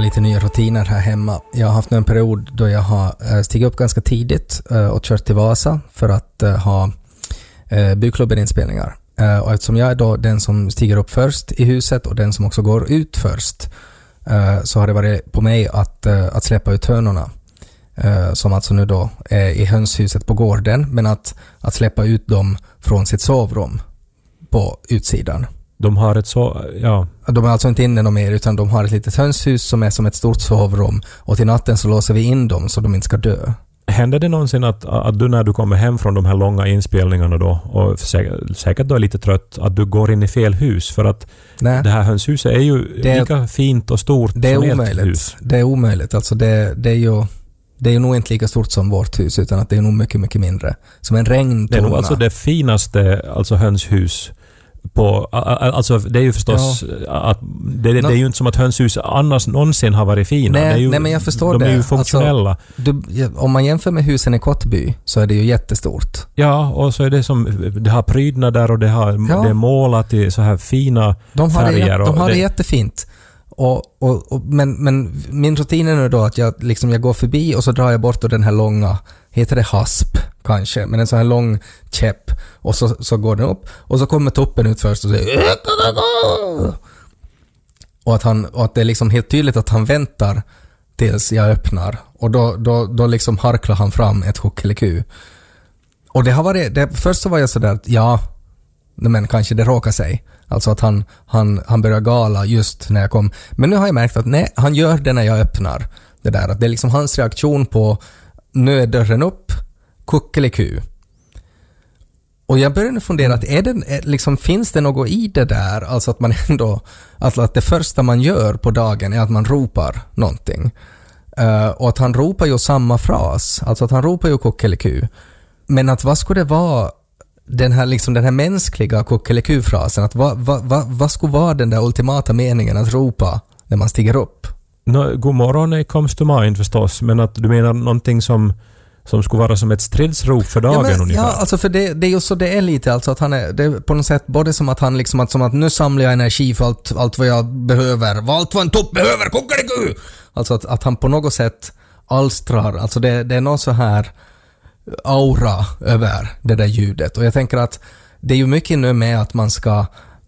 lite nya rutiner här hemma. Jag har haft en period då jag har stigit upp ganska tidigt och kört till Vasa för att ha byggklubben-inspelningar. Och eftersom jag är då den som stiger upp först i huset och den som också går ut först, så har det varit på mig att släppa ut hönorna. Som alltså nu då är i hönshuset på gården, men att släppa ut dem från sitt sovrum på utsidan. De har ett ja. De är alltså inte inne någon mer, utan de har ett litet hönshus som är som ett stort sovrum, och till natten så låser vi in dem så de inte ska dö. Händer det någonsin att du när du kommer hem från de här långa inspelningarna då, och säkert då är lite trött, att du går in i fel hus? För att Nej. Det här hönshuset är ju lika fint och stort som ert hus. Det är omöjligt. Alltså det är ju nog inte lika stort som vårt hus, utan att det är nog mycket, mycket mindre. Som en regntunna. Det är nog alltså det finaste hönshus på, alltså det är ju förstås att det är ju inte som att hönshus annars någonsin har varit fina. Nej, men jag förstår de det. är ju funktionella. Alltså, om man jämför med husen i Kottby så är det ju jättestort. Ja, och så är det som det har prydnader och det är målat i så här fina färger. De har det jättefint. Men min rutin är nu då att jag går förbi och så drar jag bort den här långa, heter det hasp kanske, men en sån här lång käpp, och så går den upp och så kommer toppen ut först och säger och att det är liksom helt tydligt att han väntar tills jag öppnar, och då liksom harklar han fram ett kuckeliku. Och det har varit, först så var jag sådär att men kanske det råkar sig. Alltså att han börjar gala just när jag kom. Men nu har jag märkt att nej, han gör det när jag öppnar. Det där, att det är liksom hans reaktion på nu är dörren upp, kuckeliku. Och jag börjar nu fundera att finns det något i det där? Alltså att man ändå, alltså att det första man gör på dagen är att man ropar någonting. Och att han ropar ju samma fras. Alltså att han ropar ju kuckeliku. Men att vad skulle det vara den här mänskliga kuckeliku-frasen, att vad skulle vara den där ultimata meningen att ropa när man stiger upp? God morgon comes to mind förstås, men att du menar någonting som skulle vara som ett stridsrop för dagen ungefär. Ja, alltså för det är ju så det är lite, alltså att han är, det är på något sätt både som att han liksom som att nu samlar jag energi för allt vad jag behöver, allt vad en topp behöver, kuckeliku! Alltså att han på något sätt alstrar, alltså det är någon så här aura över det där ljudet, och jag tänker att det är ju mycket nu med att man ska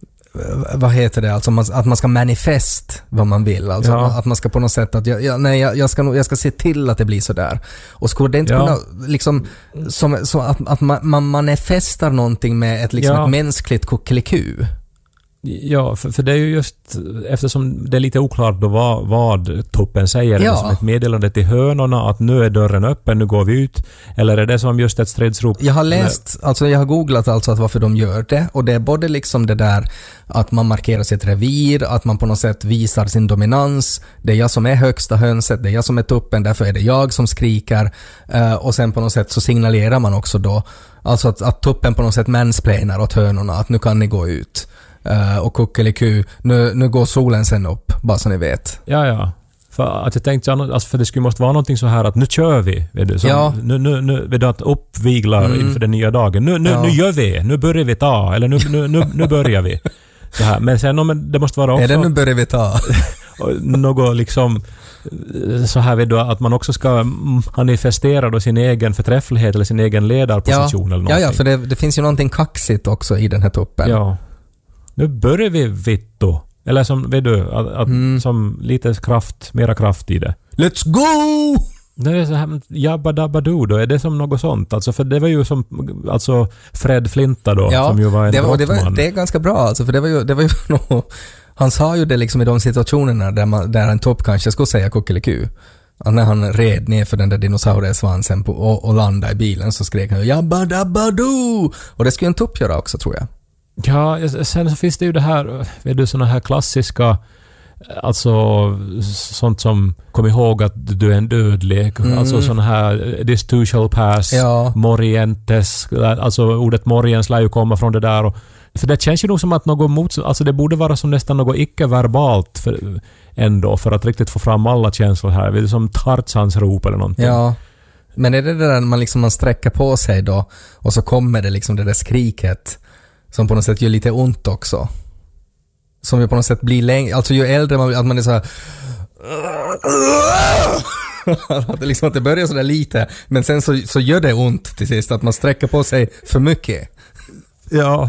att man ska manifest vad man vill, alltså att man ska på något sätt att jag ska se till att det blir så där, och skulle det inte kunna liksom som att man manifestar någonting med ett ett mänskligt kuckeliku. Ja, för det är ju just eftersom det är lite oklart då vad toppen säger. Är det som ett meddelande till hönorna att nu är dörren öppen, nu går vi ut? Eller är det som just ett stridsrop? Jag har läst, jag har googlat att varför de gör det, och det är både liksom det där att man markerar sitt revir, att man på något sätt visar sin dominans. Det är jag som är högsta hönset, det är jag som är toppen, därför är det jag som skriker, och sen på något sätt så signalerar man också då, alltså att toppen på något sätt mansplainar åt hönorna att nu kan ni gå ut. Och kuckeliku, nu går solen sen upp, bara så ni vet. Ja. För att jag tänkte, alltså för det skulle måste vara någonting så här att nu kör vi, vet du, nu vet du, att uppvigla inför den nya dagen. Nu gör vi, nu börjar vi ta, eller nu börjar vi. Så här. Men sen det måste vara också... Är det nu börjar vi ta? Något liksom så här, vet du, att man också ska manifestera då sin egen förträfflighet eller sin egen ledarposition eller någonting. Ja, för det finns ju någonting kaxigt också i den här toppen. Ja. Nu börjar vi vitto. Eller som, vet du, som lite mera kraft i det. Let's go! Det är så här, jabba dabba do då. Är det som något sånt? Alltså, för det var ju som, alltså Fred Flinta då, som ju var en brottman. Det är ganska bra, alltså, för det var ju något, han sa ju det liksom i de situationerna där en topp kanske skulle säga kuckeliku. När han red ner för den där dinosauriesvansen och landade i bilen, så skrek han jabba dabba do! Och det skulle en topp göra också, tror jag. Ja, sen så finns det ju det här, vet du, såna här klassiska, alltså sånt som kom ihåg att du är en dödlig, alltså såna här this too shall pass, morientes, alltså ordet moriens lär ju komma från det där, och för det känns ju nog som att något alltså det borde vara som nästan något icke-verbalt ändå, för att riktigt få fram alla känslor här, vet du, som Tarzans rop eller någonting. Ja. Men är det där när man sträcker på sig då, och så kommer det liksom det där skriket som på något sätt gör lite ont också. Som ju på något sätt blir längre, alltså ju äldre man är så här, att det börjar sådär lite, men sen så gör det ont till sist, att man sträcker på sig för mycket. Ja,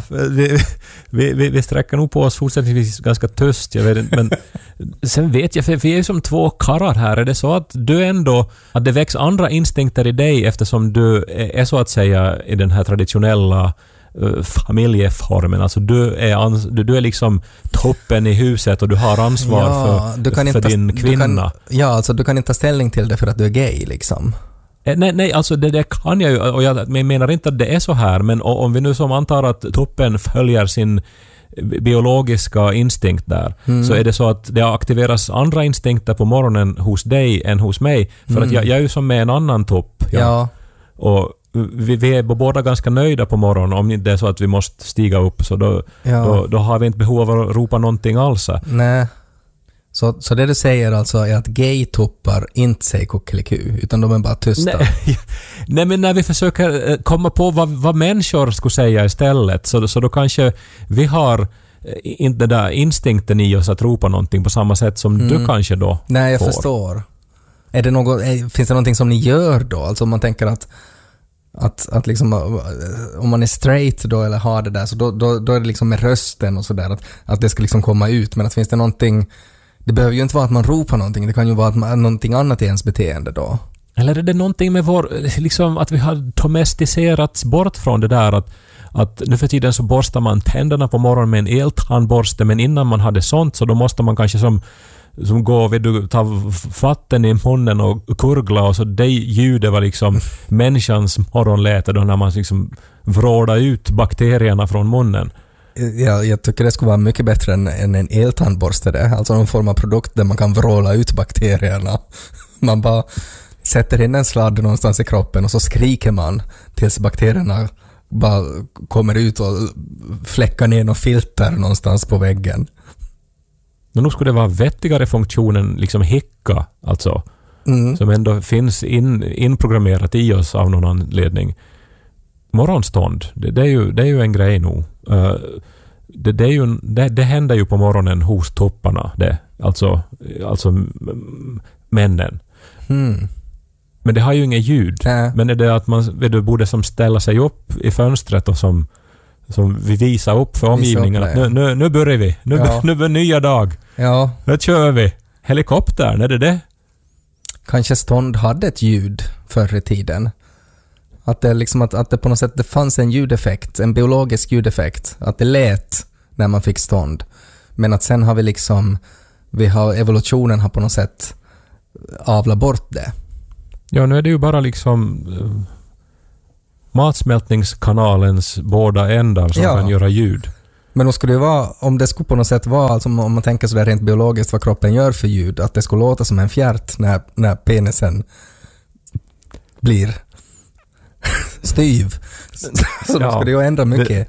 vi sträcker nog på oss fortsättningsvis ganska tyst, jag vet inte, men sen vet jag, för vi är ju som två karlar här, är det så att du ändå, att det väcks andra instinkter i dig eftersom du är så att säga i den här traditionella familjeformen, alltså du är liksom toppen i huset och du har ansvar för din kvinna. Du kan inte ta ställning till det för att du är gay liksom. Nej, alltså det kan jag ju, och jag menar inte att det är så här, men om vi nu som antar att toppen följer sin biologiska instinkt där, så är det så att det aktiveras andra instinkter på morgonen hos dig än hos mig, för att jag är ju som med en annan topp. Ja. Och vi är båda ganska nöjda på morgonen, om det är så att vi måste stiga upp, så då har vi inte behov av att ropa någonting alls. Nej. Så det du säger alltså är att gay-toppar inte säger kuckeliku, utan de är bara tysta? Nej, men när vi försöker komma på vad människor skulle säga istället, så då kanske vi har inte den där instinkten i oss att ropa någonting på samma sätt som du kanske då. Nej, jag förstår. Finns det någonting som ni gör då? Alltså om man tänker att liksom, om man är straight då eller har det där, så då är det liksom med rösten och sådär, att det ska liksom komma ut, men att finns det någonting. Det behöver ju inte vara att man ropar någonting. Det kan ju vara att någonting annat i ens beteende då. Eller är det någonting med liksom att vi har domesticerats bort från det där att nu för tiden så borstar man tänderna på morgonen med en eltandborste, men innan man hade sånt så då måste man kanske som ta vatten i munnen och kurgla, och så det ljudet var liksom människans morgonläte då när man liksom vrålar ut bakterierna från munnen. Jag tycker det skulle vara mycket bättre än en eltandborste det. Alltså någon form av produkt där man kan vråla ut bakterierna. Man bara sätter in en sladd någonstans i kroppen och så skriker man tills bakterierna bara kommer ut och fläckar ner något filter någonstans på väggen. Men nu skulle det vara vettigare funktionen liksom hicka, alltså, som ändå finns inprogrammerat i oss av någon anledning. Morgonstånd, det är ju en grej nog. Det händer ju på morgonen hos topparna, det. Alltså männen. Men det har ju inget ljud. Men är det att du borde som ställa sig upp i fönstret och som vi visar upp för omgivningen att nu börjar vi. Nu börjar nya dag. Ja. Nu kör vi. Helikoptern, är det? Kanske stånd hade ett ljud förr i tiden. Att det liksom att det på något sätt det fanns en ljudeffekt, en biologisk ljudeffekt, att det lät när man fick stånd. Men att sen har evolutionen har på något sätt avlat bort det. Ja, nu är det ju bara liksom matsmältningskanalens båda ändar som kan göra ljud. Men då skulle det vara, om det skulle på något sätt vara, alltså om man tänker så där rent biologiskt vad kroppen gör för ljud, att det skulle låta som en fjärt när penisen blir styv. Så då skulle det ju ändra mycket.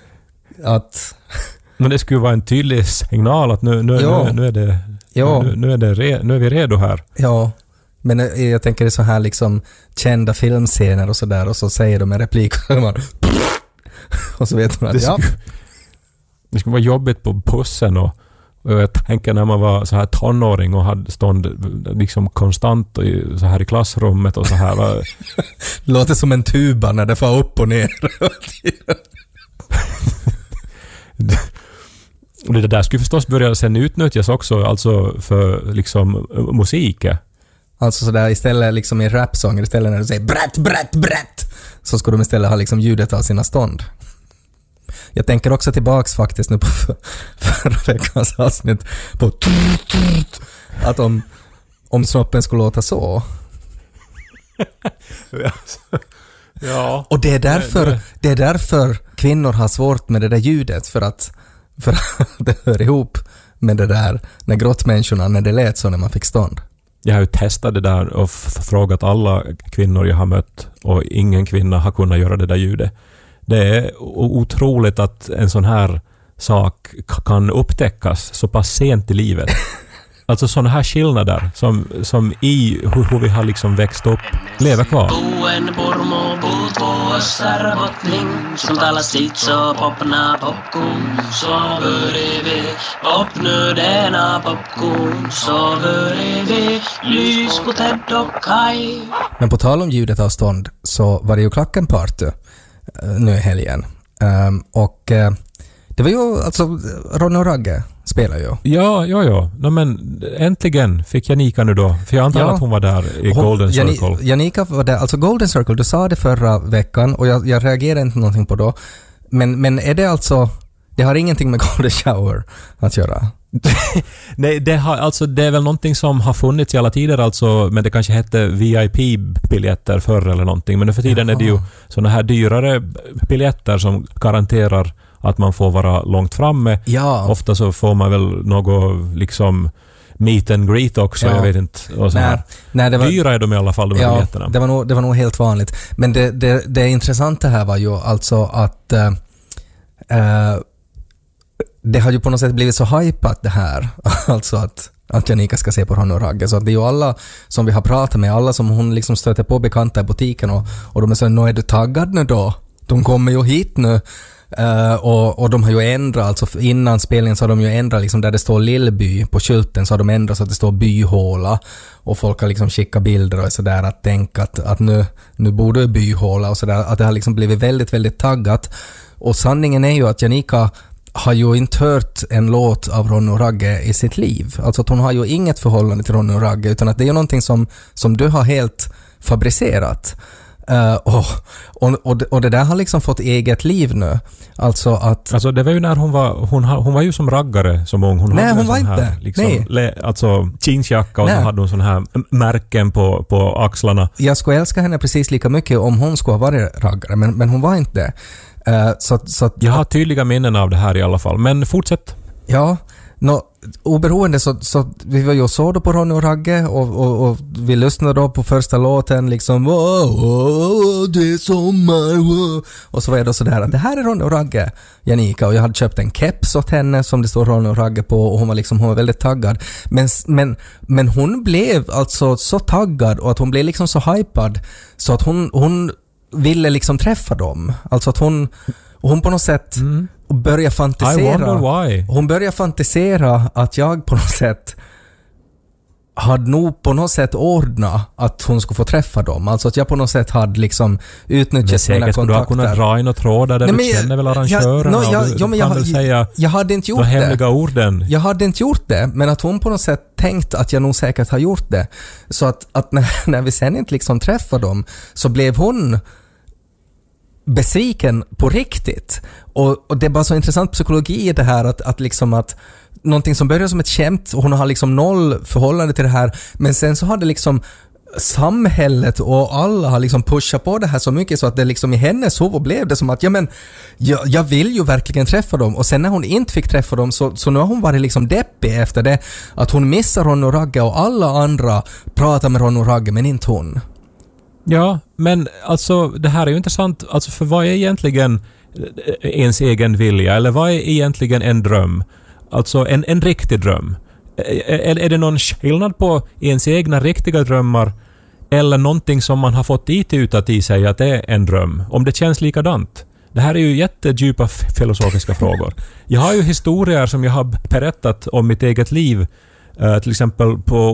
Men det skulle vara en tydlig signal att nu är vi redo här. Ja. Men jag tänker det är så här liksom kända filmscener och så där, och så säger de en replik och så vet man att det skulle vara jobbigt på bussen och jag tänker när man var så här tonåring och hade stånd liksom konstant så här i klassrummet och så här. Låter som en tuba när det får upp och ner. Det där skulle förstås börja sen utnyttjas också, alltså för liksom musik. Alltså sådär istället liksom i rapsånger, istället när du säger brett, brett, brett, så ska de istället ha liksom ljudet av sina stånd. Jag tänker också tillbaks faktiskt nu på förra veckans avsnitt på att om snoppen skulle låta så. Ja. Och det är därför kvinnor har svårt med det där ljudet, för att det hör ihop med det där när grottmänniskorna, när det lät så när man fick stånd. Jag har ju testat det där och frågat alla kvinnor jag har mött och ingen kvinna har kunnat göra det där ljudet. Det är otroligt att en sån här sak kan upptäckas så pass sent i livet. Alltså såna här skillnader som i hur vi har liksom växt upp lever kvar. på Österbottning som talar sitt så popna popcorn så börjar popnu denna popcorn så börjar lys på Ted och Kai. Men på tal om ljudet av stånd så var det ju Klackenparty nu i helgen. Det var ju alltså Ronny och Ragge spelar ju. Ja. No, men äntligen fick Janika nu då. För jag antar att hon var där i Golden Circle. Janika var där. Alltså Golden Circle, du sa det förra veckan och jag reagerade inte någonting på då. Men är det alltså... Det har ingenting med Golden Shower att göra? Nej, det är väl någonting som har funnits i alla tider alltså, men det kanske hette VIP-biljetter förr eller någonting. Men nu för tiden är det ju såna här dyrare biljetter som garanterar att man får vara långt framme. Ja. Ofta så får man väl något liksom meet and greet också, jag vet inte. Och så här. Nej, det var, dyra är de i alla fall, de här biljetterna. Det var nog helt vanligt. Men det intressanta här var ju alltså att det har ju på något sätt blivit så hypat det här. Alltså att Janika ska se på Ronny och Ragge. Så att det är ju alla som vi har pratat med, alla som hon liksom stöter på bekanta i butiken och de är så, nu är du taggad nu då? De kommer ju hit nu. Och de har ju ändrat, alltså innan spelningen så har de ju ändrat liksom där det står Lillby på skylten så har de ändrat så att det står Byhåla och folk har liksom skickat bilder och sådär att tänka att nu borde det Byhåla och sådär, att det har liksom blivit väldigt, väldigt taggat. Och sanningen är ju att Janika har ju inte hört en låt av Ronny och Ragge i sitt liv. Alltså att hon har ju inget förhållande till Ronny och Ragge utan att det är ju någonting som du har helt fabricerat. Och det där har liksom fått eget liv nu. Alltså det var ju när hon var ju som raggare som ung. Nej, hon var inte. Här, liksom, alltså jeansjacka och så hade hon sån här märken på axlarna. Jag skulle älska henne precis lika mycket om hon skulle ha varit raggare, men hon var inte det. Så jag har tydliga minnen av det här i alla fall. Men fortsätt. Ja, oberoende så vi var ju och såg då på Ronny och Ragge och vi lyssnade då på första låten liksom det är sommar och så var det sådär att det här är Ronny och Ragge, Janika, och jag hade köpt en keps åt henne som det står Ronny och Ragge på och hon var väldigt taggad men hon blev alltså så taggad och att hon blev liksom så hypad så att hon ville liksom träffa dem, alltså att hon på något sätt börjar fantisera. I wonder why. Hon börjar fantisera att jag på något sätt hade nog på något sätt ordnat att hon skulle få träffa dem. Alltså att jag på något sätt hade liksom utnyttjat mina kontakter. Skulle du ha kunnat dra in och tråda där du känner väl arrangörerna? Jag hade inte gjort det. Hemliga orden. Jag hade inte gjort det, men att hon på något sätt tänkt att jag nog säkert har gjort det. Så att när vi sen inte liksom träffade dem så blev hon besviken på riktigt. Och det är bara så intressant psykologi i det här att liksom att någonting som börjar som ett skämt och hon har liksom noll förhållande till det här, men sen så har det liksom samhället och alla har liksom pushat på det här så mycket så att det liksom i hennes huvud blev det som att jag vill ju verkligen träffa dem, och sen när hon inte fick träffa dem så nu har hon varit liksom deppig efter det, att hon missar Ronny och Ragge och alla andra pratar med Ronny och Ragge men inte hon. Ja, men alltså det här är ju intressant, alltså för vad är egentligen ens egen vilja, eller vad är egentligen en dröm? Alltså en riktig dröm. Är det någon skillnad på ens egna riktiga drömmar eller någonting som man har fått utat i sig att det är en dröm? Om det känns likadant. Det här är ju jättedjupa filosofiska frågor. Jag har ju historier som jag har berättat om mitt eget liv. Till exempel på